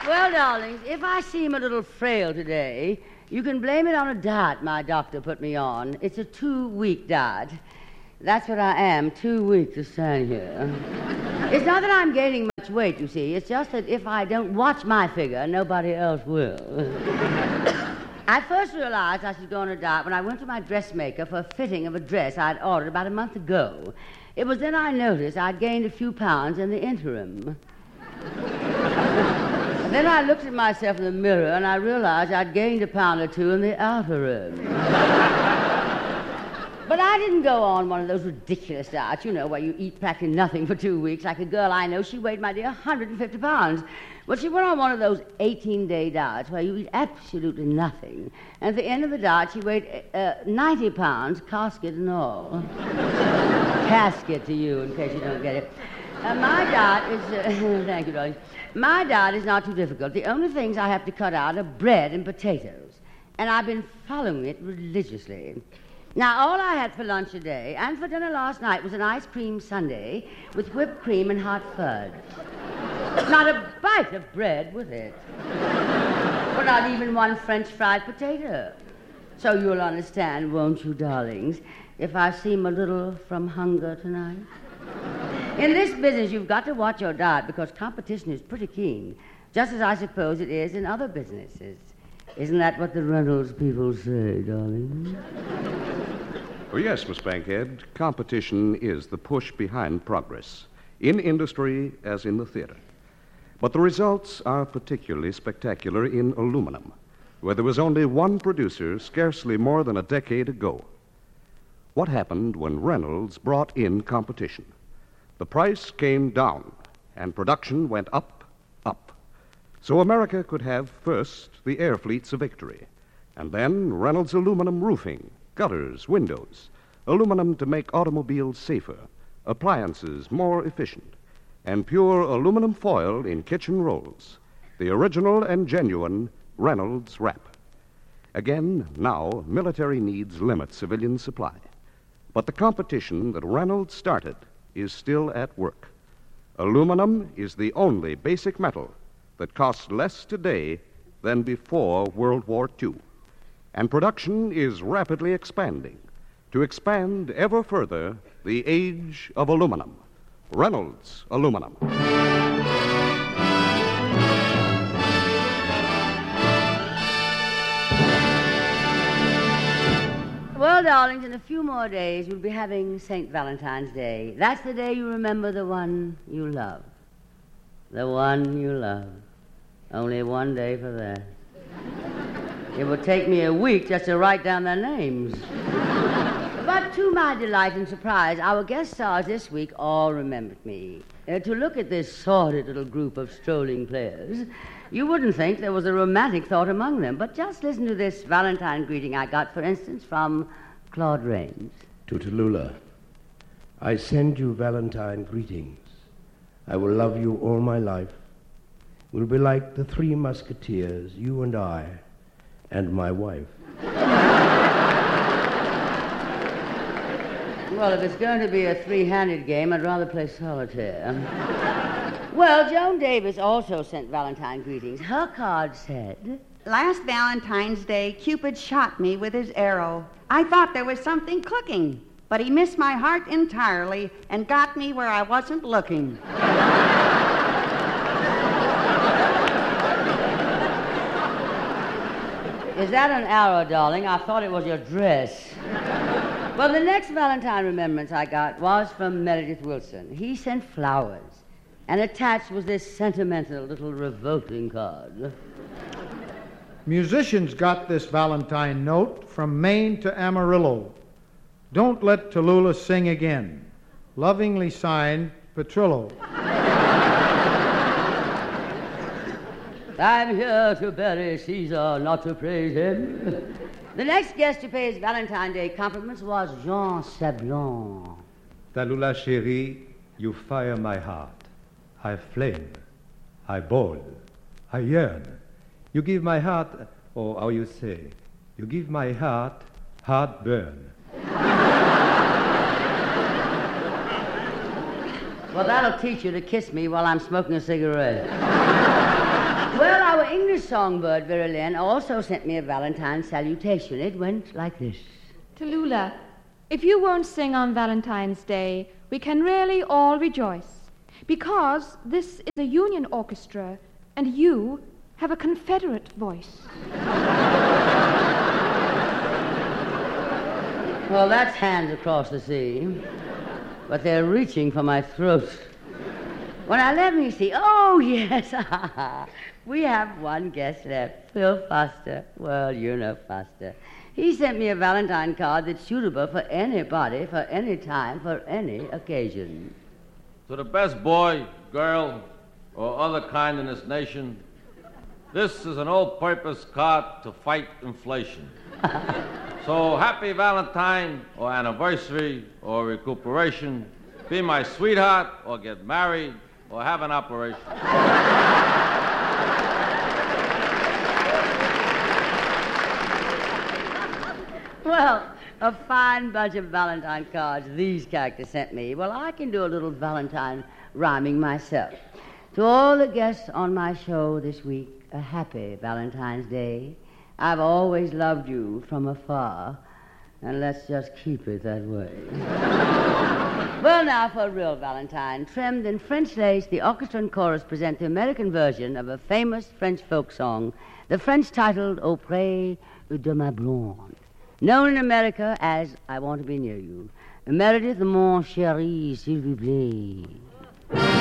Well, darlings, if I seem a little frail today, you can blame it on a diet my doctor put me on. It's a 2-week diet. That's what I am, 2 weeks to stand here. It's not that I'm gaining much weight, you see. It's just that if I don't watch my figure, nobody else will. I first realized I should go on a diet when I went to my dressmaker for a fitting of a dress I'd ordered about a month ago. It was then I noticed I'd gained a few pounds in the interim. Then I looked at myself in the mirror and I realized I'd gained a pound or two in the outer rim. But I didn't go on one of those ridiculous diets, you know, where you eat practically nothing for 2 weeks. Like a girl I know, she weighed, my dear, 150 pounds. Well, she went on one of those 18-day diets where you eat absolutely nothing. And at the end of the diet, she weighed 90 pounds, casket and all. Casket to you, in case you don't get it. My diet is... thank you, darling. My diet is not too difficult. The only things I have to cut out are bread and potatoes. And I've been following it religiously. Now, all I had for lunch today and for dinner last night was an ice cream sundae with whipped cream and hot fudge. Not a bite of bread with it. Well, not even one French fried potato. So you'll understand, won't you, darlings, if I seem a little from hunger tonight? In this business, you've got to watch your diet because competition is pretty keen, just as I suppose it is in other businesses. Isn't that what the Reynolds people say, darling? Oh, yes, Miss Bankhead. Competition is the push behind progress, in industry as in the theater. But the results are particularly spectacular in aluminum, where there was only one producer scarcely more than a decade ago. What happened when Reynolds brought in competition? The price came down, and production went up. So America could have first the air fleets of victory, and then Reynolds aluminum roofing, gutters, windows, aluminum to make automobiles safer, appliances more efficient, and pure aluminum foil in kitchen rolls, the original and genuine Reynolds wrap. Again, now, military needs limit civilian supply. But the competition that Reynolds started is still at work. Aluminum is the only basic metal that costs less today than before World War II. And production is rapidly expanding. To expand ever further, the age of aluminum. Reynolds Aluminum. Well, darlings, in a few more days, we'll be having St. Valentine's Day. That's the day you remember the one you love. The one you love. Only one day for that. It would take me a week just to write down their names. But to my delight and surprise, our guest stars this week all remembered me. To look at this sordid little group of strolling players, you wouldn't think there was a romantic thought among them. But just listen to this Valentine greeting I got, for instance, from Claude Rains. To Tallulah, I send you Valentine greetings. I will love you all my life. We'll be like the Three Musketeers, you and I, and my wife. Well, if it's going to be a three-handed game, I'd rather play solitaire. Well, Joan Davis also sent Valentine greetings. Her card said, Last Valentine's Day, Cupid shot me with his arrow. I thought there was something cooking, but he missed my heart entirely and got me where I wasn't looking. Is that an arrow, darling? I thought it was your dress. Well, the next Valentine remembrance I got was from Meredith Wilson. He sent flowers, and attached was this sentimental little revolting card. Musicians got this Valentine note from Maine to Amarillo. Don't let Tallulah sing again. Lovingly signed, Petrillo. I'm here to bury Caesar, not to praise him. The next guest to pay his Valentine's Day compliments was Jean Sablon. Tallulah chérie, you fire my heart. I flame. I boil. I yearn. You give my heart, or how you say, you give my heart heartburn. Well, that'll teach you to kiss me while I'm smoking a cigarette. Well, our English songbird, Virilyn, also sent me a Valentine's salutation. It went like this. Tallulah, if you won't sing on Valentine's Day, we can really all rejoice, because this is a Union orchestra, and you have a Confederate voice. Well, that's hands across the sea, but they're reaching for my throat. Well, now, let me see. Oh, yes. We have one guest left, Phil Foster. Well, you know Foster. He sent me a Valentine card that's suitable for anybody, for any time, for any occasion. To the best boy, girl, or other kind in this nation, this is an all-purpose card to fight inflation. So happy Valentine, or anniversary, or recuperation. Be my sweetheart, or get married, or have an operation. Well, a fine bunch of Valentine cards these characters sent me. Well, I can do a little Valentine rhyming myself. To all the guests on my show this week, a happy Valentine's Day. I've always loved you from afar, and let's just keep it that way. Well, now for a real Valentine. Trimmed in French lace, the orchestra and chorus present the American version of a famous French folk song, the French titled Auprès de ma blonde, known in America as I Want to Be Near You. Meredith, mon chéri, s'il vous plaît.